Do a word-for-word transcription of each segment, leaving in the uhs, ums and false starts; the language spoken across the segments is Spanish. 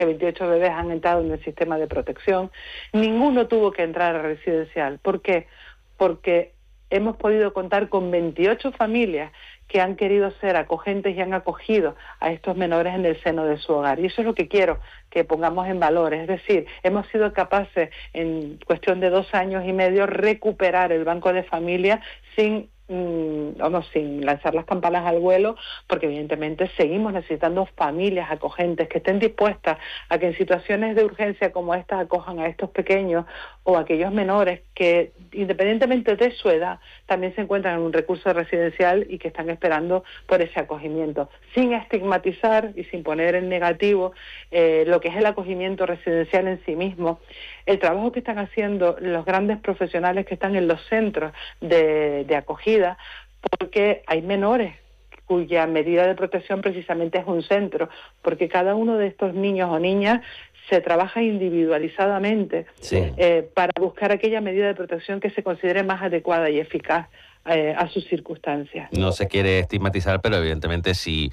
que veintiocho bebés han entrado en el sistema de protección. Ninguno tuvo que entrar a residencial. ¿Por qué? Porque hemos podido contar con veintiocho familias que han querido ser acogentes y han acogido a estos menores en el seno de su hogar. Y eso es lo que quiero que pongamos en valor. Es decir, hemos sido capaces en cuestión de dos años y medio recuperar el banco de familia sin o no, sin lanzar las campanas al vuelo, porque evidentemente seguimos necesitando familias acogentes que estén dispuestas a que en situaciones de urgencia como estas acojan a estos pequeños o a aquellos menores que, independientemente de su edad, también se encuentran en un recurso residencial y que están esperando por ese acogimiento, sin estigmatizar y sin poner en negativo eh, lo que es el acogimiento residencial en sí mismo. El trabajo que están haciendo los grandes profesionales que están en los centros de, de acogida, porque hay menores cuya medida de protección precisamente es un centro, porque cada uno de estos niños o niñas se trabaja individualizadamente sí. eh, para buscar aquella medida de protección que se considere más adecuada y eficaz eh, a sus circunstancias. No se quiere estigmatizar, pero evidentemente si,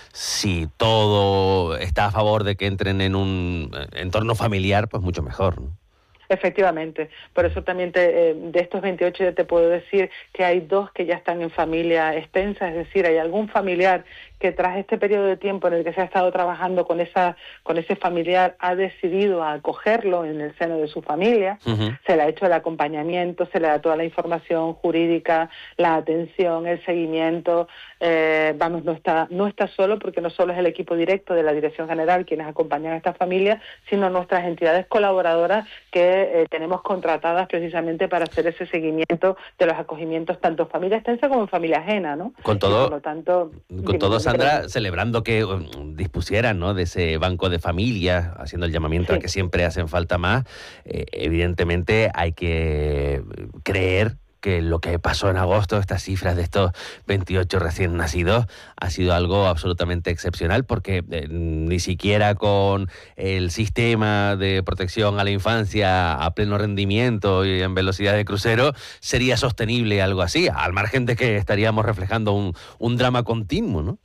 si todo está a favor de que entren en un entorno familiar, pues mucho mejor, ¿no? Efectivamente, por eso también te, eh, de estos veintiocho ya te puedo decir que hay dos que ya están en familia extensa, es decir, hay algún familiar que tras este periodo de tiempo en el que se ha estado trabajando con esa con ese familiar ha decidido acogerlo en el seno de su familia, uh-huh. Se le ha hecho el acompañamiento, se le da toda la información jurídica, la atención, el seguimiento, eh, vamos, no está no está solo porque no solo es el equipo directo de la Dirección General quienes acompañan a esta familia, sino nuestras entidades colaboradoras que eh, tenemos contratadas precisamente para hacer ese seguimiento de los acogimientos tanto en familia extensa como en familia ajena, ¿no? Con todo, y por lo tanto, con todo Sandra, celebrando que um, dispusieran, ¿no?, de ese banco de familias, haciendo el llamamiento sí. a que siempre hacen falta más, eh, evidentemente hay que creer que lo que pasó en agosto, estas cifras de estos veintiocho recién nacidos, ha sido algo absolutamente excepcional, porque eh, ni siquiera con el sistema de protección a la infancia a pleno rendimiento y en velocidad de crucero sería sostenible algo así, al margen de que estaríamos reflejando un, un drama continuo, ¿no?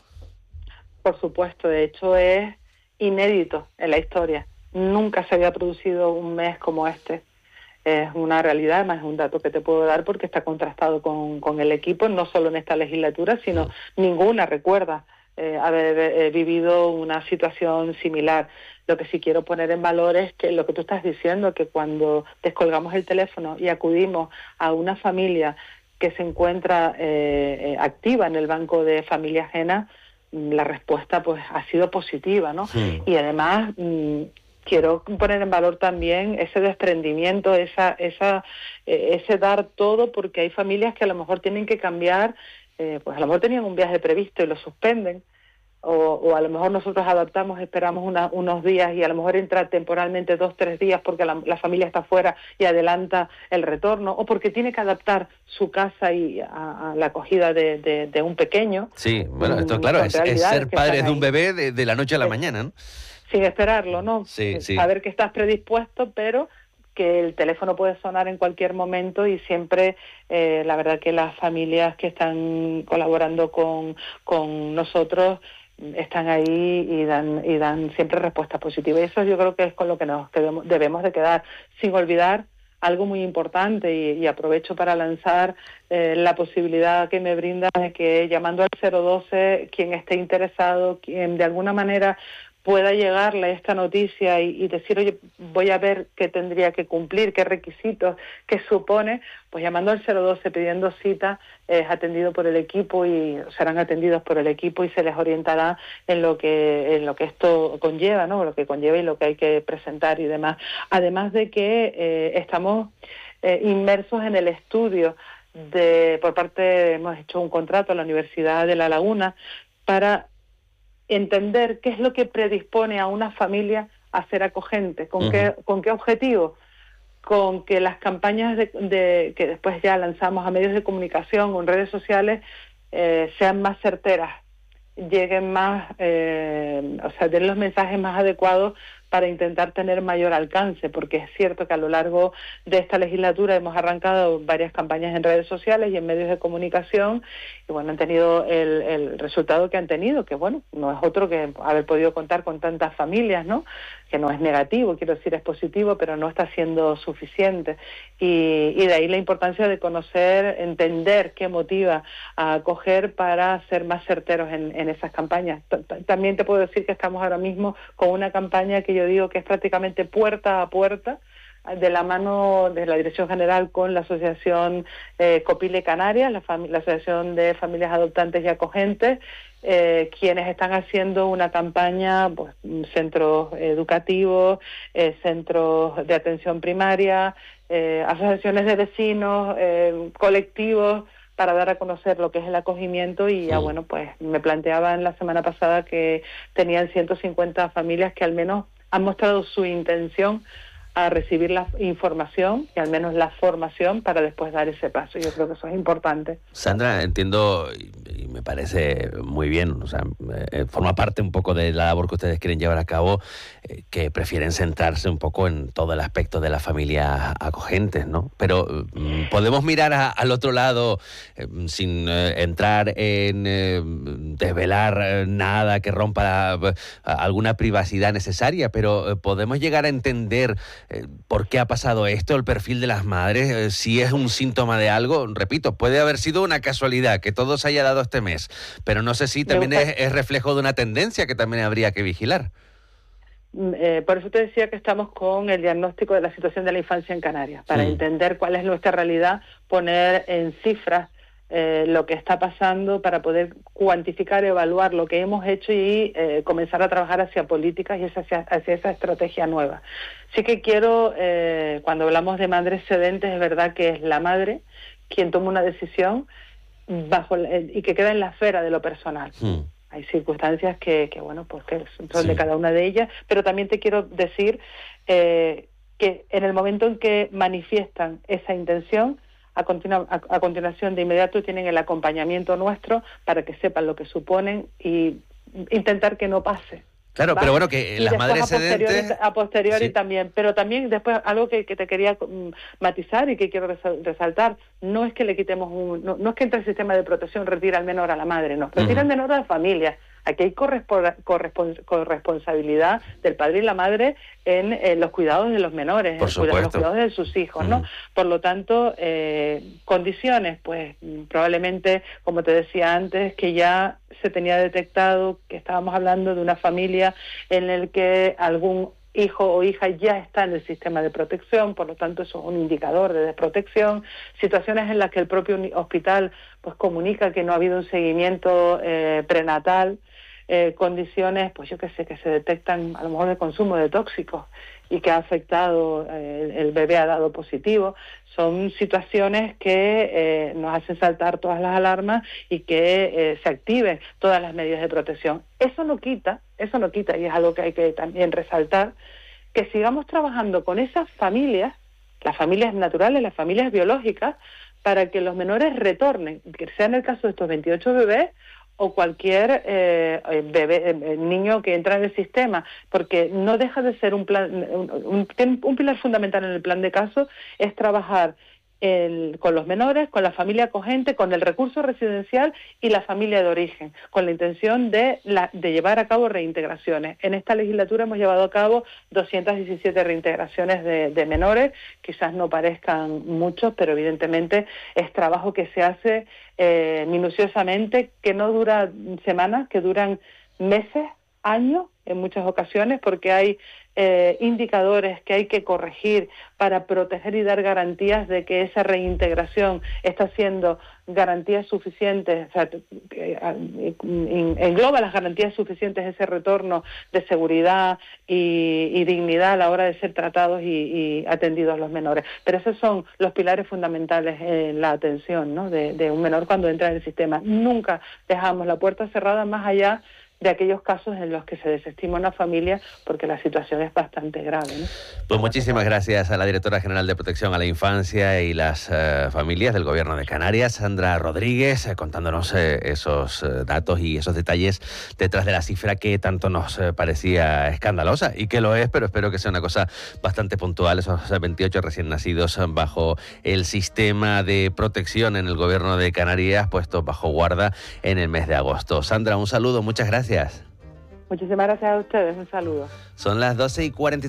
Por supuesto, de hecho es inédito en la historia. Nunca se había producido un mes como este. Es una realidad, además es un dato que te puedo dar porque está contrastado con, con el equipo, no solo en esta legislatura, sino sí. ninguna recuerda eh, haber eh, vivido una situación similar. Lo que sí quiero poner en valor es que lo que tú estás diciendo, que cuando descolgamos el teléfono y acudimos a una familia que se encuentra eh, eh, activa en el banco de familia ajena, la respuesta pues ha sido positiva, ¿no? Sí. Y además mmm, quiero poner en valor también ese desprendimiento, esa, esa, eh, ese dar todo, porque hay familias que a lo mejor tienen que cambiar, eh, pues a lo mejor tenían un viaje previsto y lo suspenden, o, o a lo mejor nosotros adaptamos, esperamos una, unos días y a lo mejor entra temporalmente dos, tres días porque la, la familia está fuera y adelanta el retorno, o porque tiene que adaptar su casa y a, a la acogida de, de, de un pequeño. Sí, bueno, esto claro, es, es ser padres de un bebé de, de la noche a la es, mañana, ¿no? Sin esperarlo, ¿no? Sí, sí. Saber que estás predispuesto, pero que el teléfono puede sonar en cualquier momento y siempre, eh, la verdad que las familias que están colaborando con, con nosotros están ahí y dan y dan siempre respuestas positivas. Y eso yo creo que es con lo que nos debemos, debemos de quedar, sin olvidar algo muy importante y, y aprovecho para lanzar eh, la posibilidad que me brinda de que llamando al cero doce, quien esté interesado, quien de alguna manera pueda llegarle esta noticia y, y decir, oye, voy a ver qué tendría que cumplir, qué requisitos, qué supone, pues llamando al cero doce pidiendo cita, es atendido por el equipo y serán atendidos por el equipo y se les orientará en lo que en lo que esto conlleva, ¿no? Lo que conlleva y lo que hay que presentar y demás. Además de que eh, estamos eh, inmersos en el estudio de, por parte, hemos hecho un contrato a la Universidad de La Laguna para entender qué es lo que predispone a una familia a ser acogente, con uh-huh. qué con qué objetivo, con que las campañas de, de que después ya lanzamos a medios de comunicación o en redes sociales eh, sean más certeras, lleguen más, eh, o sea, den los mensajes más adecuados para intentar tener mayor alcance, porque es cierto que a lo largo de esta legislatura hemos arrancado varias campañas en redes sociales y en medios de comunicación y bueno, han tenido el, el resultado que han tenido, que bueno, no es otro que haber podido contar con tantas familias, ¿no? que no es negativo, quiero decir, es positivo, pero no está siendo suficiente. Y, y de ahí la importancia de conocer, entender qué motiva a acoger para ser más certeros en, en esas campañas. T- también te puedo decir que estamos ahora mismo con una campaña que yo digo que es prácticamente puerta a puerta, de la mano de la Dirección General con la Asociación eh, Copile Canarias, la, fam- la Asociación de Familias Adoptantes y Acogentes, eh, quienes están haciendo una campaña, pues, centros educativos, eh, centros de atención primaria, eh, asociaciones de vecinos, eh, colectivos, para dar a conocer lo que es el acogimiento. Y ya, bueno, pues me planteaban la semana pasada que tenían ciento cincuenta familias que al menos han mostrado su intención a recibir la información y al menos la formación para después dar ese paso. Yo creo que eso es importante. Sandra, entiendo y me parece muy bien, o sea, eh, forma parte un poco de la labor que ustedes quieren llevar a cabo, eh, que prefieren centrarse un poco en todo el aspecto de las familias acogentes, ¿no? Pero mm, podemos mirar a, al otro lado eh, sin eh, entrar en eh, desvelar eh, nada que rompa la, alguna privacidad necesaria, pero eh, podemos llegar a entender eh, por qué ha pasado esto, el perfil de las madres, eh, si es un síntoma de algo. Repito, puede haber sido una casualidad que todo se haya dado este mes, pero no sé si también es, es reflejo de una tendencia que también habría que vigilar. Eh, por eso te decía que estamos con el diagnóstico de la situación de la infancia en Canarias, para mm. entender cuál es nuestra realidad, poner en cifras eh, lo que está pasando para poder cuantificar, evaluar lo que hemos hecho y eh, comenzar a trabajar hacia políticas y hacia, hacia esa estrategia nueva. Sí que quiero, eh, cuando hablamos de madres cedentes, es verdad que es la madre quien toma una decisión bajo y que queda en la esfera de lo personal. Mm. Hay circunstancias que, que bueno, pues que son sí. de cada una de ellas, pero también te quiero decir eh, que en el momento en que manifiestan esa intención, a, continu- a, a continuación de inmediato tienen el acompañamiento nuestro para que sepan lo que suponen y intentar que no pase. Claro, ¿vale? Pero bueno, que y las madres a posteriori, sedentes... A posteriori sí. también, pero también después algo que, que te quería um, matizar y que quiero resaltar, no es que le quitemos un... No, no es que entre el sistema de protección retira al menor a la madre, no, retira al uh-huh. menor a la familia. Aquí hay correspo- correspons- corresponsabilidad del padre y la madre en eh, los cuidados de los menores, Por en supuesto. los cuidados de sus hijos, ¿no? Uh-huh. Por lo tanto, eh, condiciones, pues probablemente, como te decía antes, que ya se tenía detectado que estábamos hablando de una familia en la que algún hijo o hija ya está en el sistema de protección, por lo tanto eso es un indicador de desprotección, situaciones en las que el propio hospital pues comunica que no ha habido un seguimiento eh, prenatal, eh, condiciones, pues yo qué sé, que se detectan a lo mejor de consumo de tóxicos y que ha afectado, eh, el bebé ha dado positivo. Son situaciones que eh, nos hacen saltar todas las alarmas y que eh, se activen todas las medidas de protección. Eso no quita, eso no quita, y es algo que hay que también resaltar, que sigamos trabajando con esas familias, las familias naturales, las familias biológicas, para que los menores retornen, que sea en el caso de estos veintiocho bebés, o cualquier eh, bebé, eh, niño que entra en el sistema, porque no deja de ser un plan, un, un, un pilar fundamental en el plan de caso, es trabajar el, con los menores, con la familia acogente, con el recurso residencial y la familia de origen, con la intención de, la, de llevar a cabo reintegraciones. En esta legislatura hemos llevado a cabo doscientas diecisiete reintegraciones de, de menores, quizás no parezcan muchos, pero evidentemente es trabajo que se hace eh, minuciosamente, que no dura semanas, que duran meses, años en muchas ocasiones, porque hay eh, indicadores que hay que corregir para proteger y dar garantías de que esa reintegración está siendo garantías suficientes, o sea, engloba las garantías suficientes ese retorno de seguridad y, y dignidad a la hora de ser tratados y, y atendidos los menores. Pero esos son los pilares fundamentales en la atención, ¿no?, de, de un menor cuando entra en el sistema. Nunca dejamos la puerta cerrada más allá de aquellos casos en los que se desestima una familia porque la situación es bastante grave, ¿no? Pues muchísimas gracias a la Directora General de Protección a la Infancia y las eh, Familias del Gobierno de Canarias, Sandra Rodríguez, eh, contándonos eh, esos eh, datos y esos detalles detrás de la cifra que tanto nos eh, parecía escandalosa, y que lo es, pero espero que sea una cosa bastante puntual, esos veintiocho recién nacidos bajo el sistema de protección en el Gobierno de Canarias, puestos bajo guarda en el mes de agosto. Sandra, un saludo, muchas gracias. Gracias. Muchísimas gracias a ustedes, un saludo. Son las doce y cuarenta y